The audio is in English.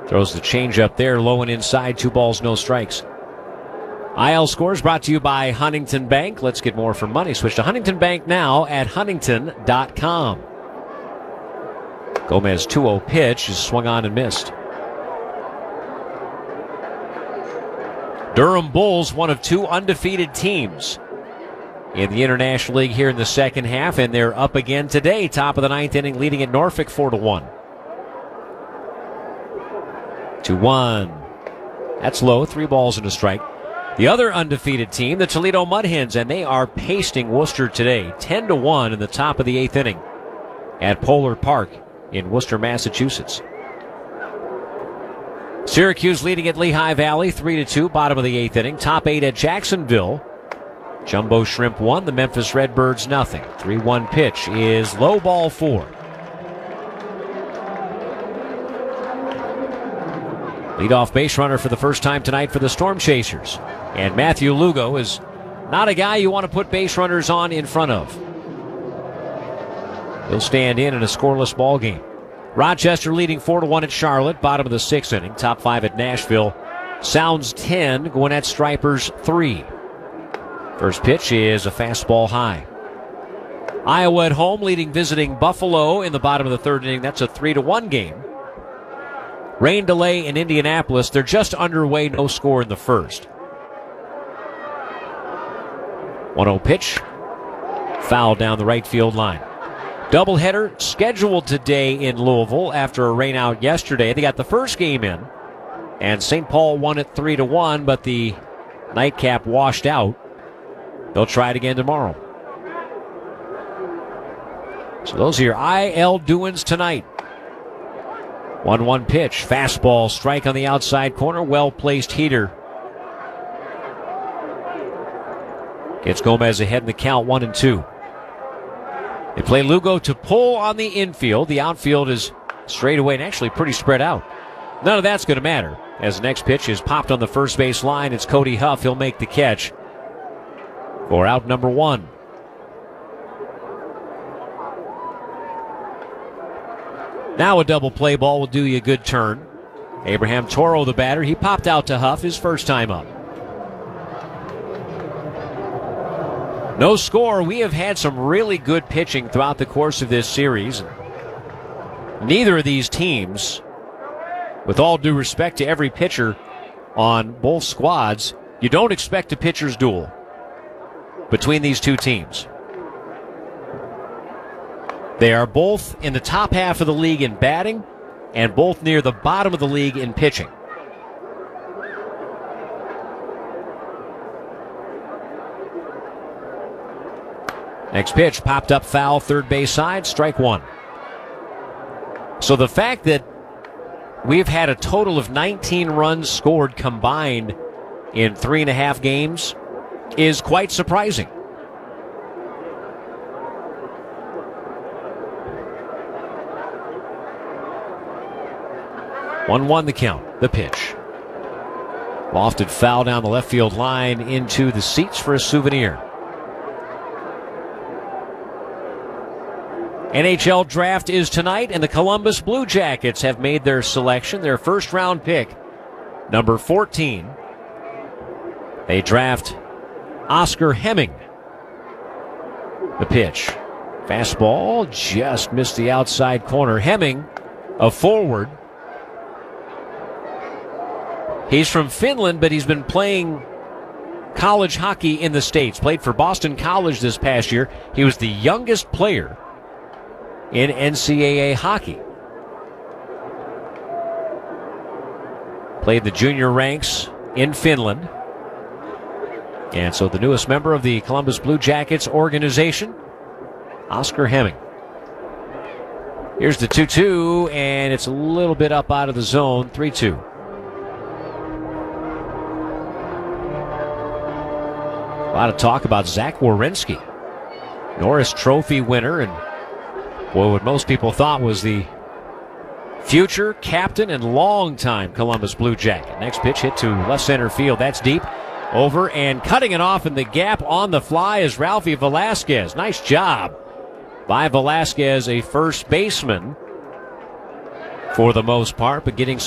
Throws the changeup there, low and inside. 2 balls, no strikes. IL Scores brought to you by Huntington Bank. Let's get more for money. Switch to Huntington Bank now at huntington.com. Gomez 2-0 pitch is swung on and missed. Durham Bulls, one of 2 undefeated teams in the International League here in the second half, and they're up again today. Top of the 9th inning, leading at Norfolk 4-1. 2-1. That's low. 3 balls and a strike. The other undefeated team, the Toledo Mud Hens, and they are pasting Worcester today, 10-1 in the top of the 8th inning at Polar Park in Worcester, Massachusetts. Syracuse leading at Lehigh Valley, 3-2, bottom of the 8th inning. Top 8 at Jacksonville. Jumbo Shrimp 1, the Memphis Redbirds nothing. 3-1 pitch is low, ball 4. Leadoff base runner for the first time tonight for the Storm Chasers. And Matthew Lugo is not a guy you want to put base runners on in front of. He'll stand in a scoreless ball game. Rochester leading 4-1 at Charlotte, bottom of the 6th inning. Top 5 at Nashville. Sounds 10, Gwinnett Stripers 3. First pitch is a fastball high. Iowa at home leading visiting Buffalo in the bottom of the 3rd inning. That's a 3-1 game. Rain delay in Indianapolis. They're just underway, no score in the first. 1-0 pitch. Foul down the right field line. Doubleheader scheduled today in Louisville after a rainout yesterday. They got the first game in, and St. Paul won it 3-1, but the nightcap washed out. They'll try it again tomorrow. So those are your IL doings tonight. 1-1 pitch. Fastball strike on the outside corner. Well-placed heater. Gets Gomez ahead in the count, 1-2. They play Lugo to pull on the infield. The outfield is straight away and actually pretty spread out. None of that's going to matter, as the next pitch is popped on the first base line. It's Cody Huff. He'll make the catch for out number 1. Now a double play ball will do you a good turn. Abraham Toro, the batter, he popped out to Huff his first time up. No score. We have had some really good pitching throughout the course of this series. Neither of these teams, with all due respect to every pitcher on both squads, you don't expect a pitcher's duel between these two teams. They are both in the top half of the league in batting and both near the bottom of the league in pitching. Next pitch popped up foul, third base side, strike 1. So the fact that we've had a total of 19 runs scored combined in 3.5 games is quite surprising. One the count, the pitch. Lofted foul down the left field line into the seats for a souvenir. NHL draft is tonight, and the Columbus Blue Jackets have made their selection, their first round pick, number 14. They draft Oscar Hemming. The pitch. Fastball just missed the outside corner. Hemming, a forward. He's from Finland, but he's been playing college hockey in the States. Played for Boston College this past year. He was the youngest player in NCAA hockey. Played the junior ranks in Finland. And so the newest member of the Columbus Blue Jackets organization, Oscar Hemming. Here's the 2-2, and it's a little bit up out of the zone, 3-2. A lot of talk about Zach Werenski, Norris Trophy winner, and what most people thought was the future captain and longtime Columbus Blue Jacket. Next pitch hit to left center field. That's deep. Over and cutting it off in the gap on the fly is Ralphie Velasquez. Nice job by Velasquez, a first baseman for the most part, but getting